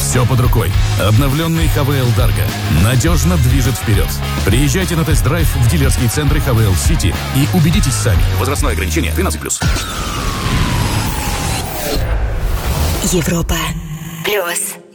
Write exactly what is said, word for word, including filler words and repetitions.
Все под рукой. Обновленный ха вэ эл Dargo надежно движет вперед. Приезжайте на тест-драйв в дилерские центры ха вэ эл City и убедитесь сами. Возрастное ограничение тринадцать плюс. Европа плюс.